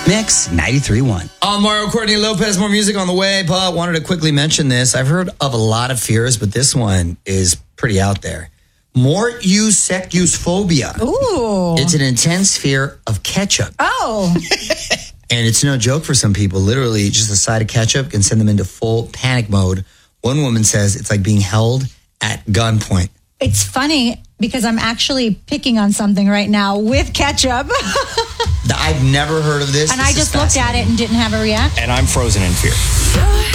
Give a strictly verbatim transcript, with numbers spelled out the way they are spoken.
Mix ninety-three point one. I'm Mario Courtney Lopez. More music on the way, but wanted to quickly mention this. I've heard of a lot of fears, but this one is pretty out there. Moreusecusophobia. Ooh. It's an intense fear of ketchup. Oh. And it's no joke for some people. Literally, just a side of ketchup can send them into full panic mode. One woman says it's like being held at gunpoint. It's funny because I'm actually picking on something right now with ketchup. I've never heard of this. And this I just looked at it and didn't have a reaction. And I'm frozen in fear.